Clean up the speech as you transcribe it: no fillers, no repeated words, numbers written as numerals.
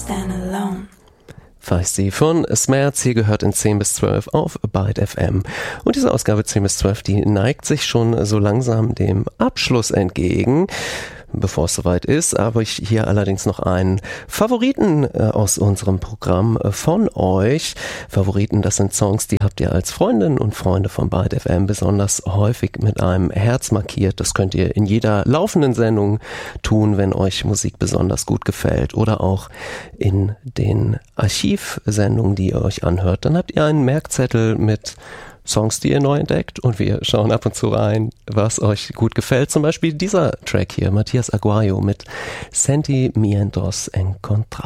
stand alone. Feisty von Smerz, hier gehört in 10 bis 12 auf Byte FM. Und diese Ausgabe 10 bis 12, die neigt sich schon so langsam dem Abschluss entgegen, bevor es soweit ist. Aber ich hier allerdings noch einen Favoriten aus unserem Programm von euch. Favoriten, das sind Songs, die habt ihr als Freundinnen und Freunde von Byte FM besonders häufig mit einem Herz markiert. Das könnt ihr in jeder laufenden Sendung tun, wenn euch Musik besonders gut gefällt. Oder auch in den Archivsendungen, die ihr euch anhört. Dann habt ihr einen Merkzettel mit Songs, die ihr neu entdeckt, und wir schauen ab und zu rein, was euch gut gefällt. Zum Beispiel dieser Track hier, Matías Aguayo mit Sentimientos Encontrados.